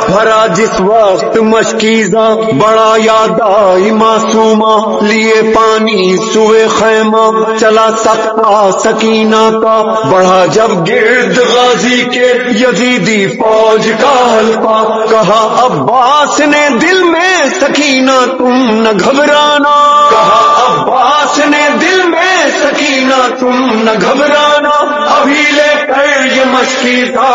भरा जिस वक्त मशकीज़ा, बड़ा याद आई मासूमा, लिए पानी सुए खैमा, चला सकता सकीना का, बढ़ा जब गिर्द गाजी के यजीदी फौज का हल्का, कहा अब्बास ने दिल में सकीना तुम न घबराना, कहा अब्बास ने दिल में सकीना तुम न घबराना, अभी लेकर ये मशकीज़ा